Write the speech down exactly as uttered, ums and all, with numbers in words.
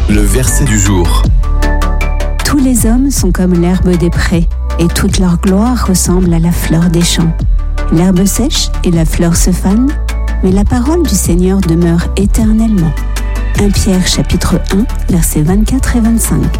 Le verset du jour. Tous les hommes sont comme l'herbe des prés, et toute leur gloire ressemble à la fleur des champs. L'herbe sèche et la fleur se fanent, mais la parole du Seigneur demeure éternellement. premier Pierre chapitre un, versets vingt-quatre et vingt-cinq.